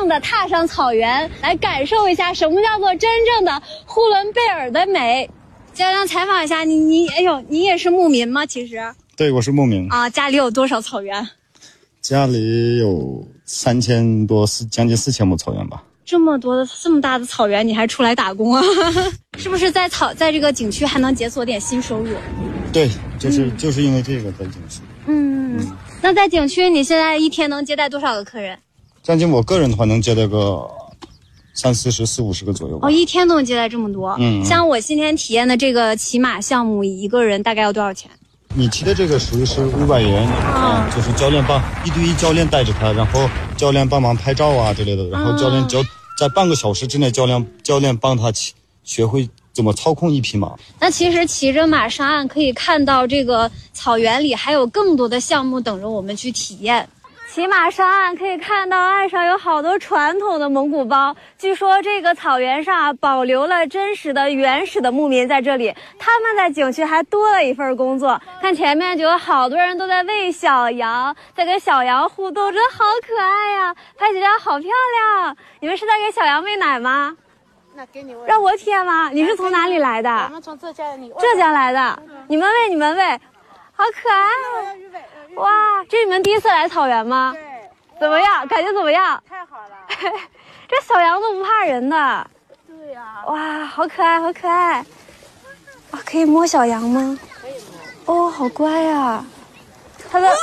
正的踏上草原，来感受一下什么叫做真正的呼伦贝尔的美。就想采访一下你，哎呦，你也是牧民吗？其实。 对，我是牧民啊。家里有多少草原？ 家里有3000多，将近4000亩草原吧。 这么大的草原，你还出来打工啊？是不是在这个景区还能解锁点新收入？ 对，就是因为这个在景区。 那在景区你现在一天能接待多少个客人？ 将近我个人的话能接待个30、40、50个左右吧。 一天都能接待这么多。像我今天体验的这个骑马项目，一个人大概要多少钱？ 你骑的这个属于是500元，就是教练帮1对1教练带着他，然后教练帮忙拍照啊之类的，然后教练在半个小时之内，教练帮他学会怎么操控一匹马。 那其实骑着马上岸可以看到这个草原里还有更多的项目等着我们去体验。骑马上岸可以看到岸上有好多传统的蒙古包，据说这个草原上保留了真实的原始的牧民在这里，他们在景区还多了一份工作。看前面就有好多人都在喂小羊，在跟小羊互动，真的好可爱呀！拍起来好漂亮。你们是在给小羊喂奶吗？ 那给你喂。 让我体验吗？你是从哪里来的？ 我们从浙江来的。你们喂，好可爱。哇，这是你们第一次来草原吗？ 对。 怎么样？感觉怎么样？ 太好了。 这小羊都不怕人的。 对呀。 哇，好可爱，好可爱。啊，可以摸小羊吗？ 可以摸。 好乖呀。它的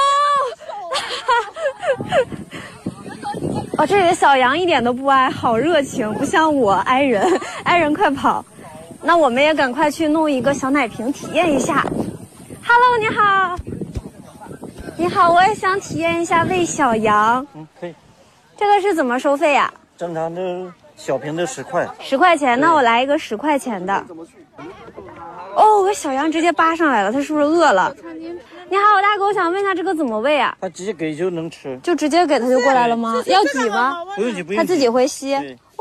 这里的小羊一点都不挨，好热情，不像我挨人快跑。那我们也赶快去弄一个小奶瓶体验一下。Hello， 你好。你好，我也想体验一下喂小羊。 可以。 这个是怎么收费呀？ 正常的小瓶的10块。 10块钱，那我来一个10块钱的。我小羊直接扒上来了，它是不是饿了？你好，大哥，我想问一下这个怎么喂啊？ 它直接给就能吃。 就直接给它就过来了吗？要挤吗？ 不用挤，不用挤。 它自己会吸。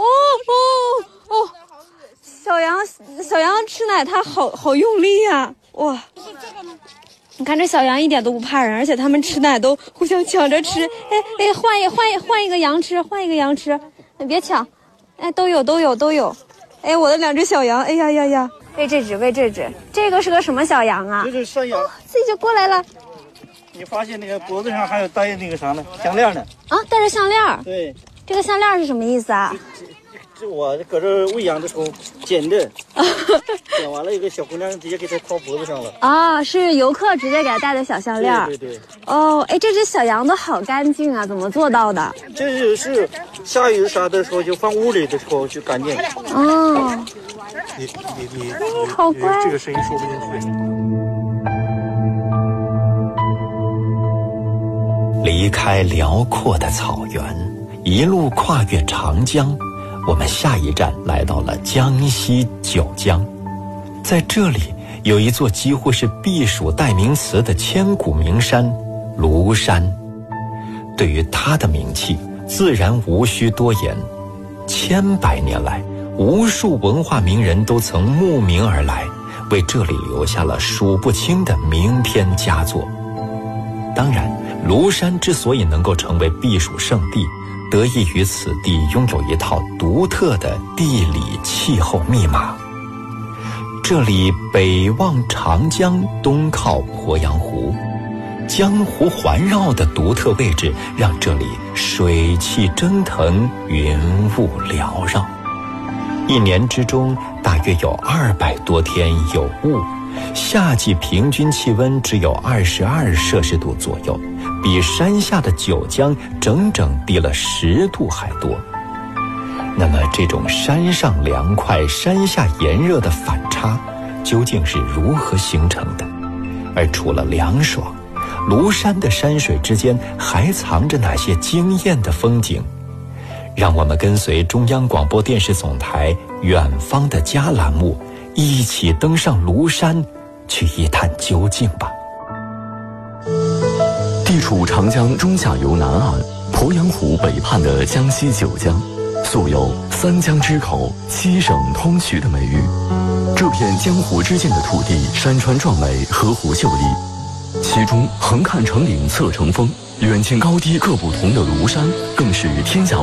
小羊吃奶它好用力呀！哇。你看这小羊一点都不怕人，而且它们吃奶都互相抢着吃。换一个羊吃，你别抢。都有。我的2只小羊，哎呀，喂这只，这个是个什么小羊啊？ 这是山羊， 自己就过来了。 你发现那个脖子上还有戴那个啥呢？项链呢？ 啊，戴着项链。 对。 这个项链是什么意思啊？ 这我搁这喂羊的时候剪的，剪完了一个小姑娘直接给它套脖子上了。 啊，是游客直接给它戴的小项链。 对。 这只小羊都好干净啊，怎么做到的？ 这是下雨啥的时候就放屋里的时候就干净。你好乖。 这个声音说不进去。 离开辽阔的草原，一路跨越长江，我们下一站来到了江西九江。在这里有一座几乎是避暑代名词的千古名山庐山。对于它的名气，自然无需多言。千百年来，无数文化名人都曾慕名而来，为这里留下了数不清的名篇佳作。当然，庐山之所以能够成为避暑胜地，得益于此地拥有一套独特的地理气候密码。这里北望长江，东靠鄱阳湖，江湖环绕的独特位置让这里水汽蒸腾，云雾缭绕。一年之中大约有200多天有雾，夏季平均气温只有22摄氏度左右，比山下的九江整整低了10度还多。那么这种山上凉快山下炎热的反差究竟是如何形成的？而除了凉爽，庐山的山水之间还藏着哪些惊艳的风景？让我们跟随中央广播电视总台远方的家栏目，一起登上庐山，去一探究竟吧。 地处长江中下游南岸，鄱阳湖北畔的江西九江，素有3江之口7省通衢的美誉。这片江湖之间的土地，山川壮美，河湖秀丽，其中横看成岭侧成峰，远近高低各不同的庐山更是天下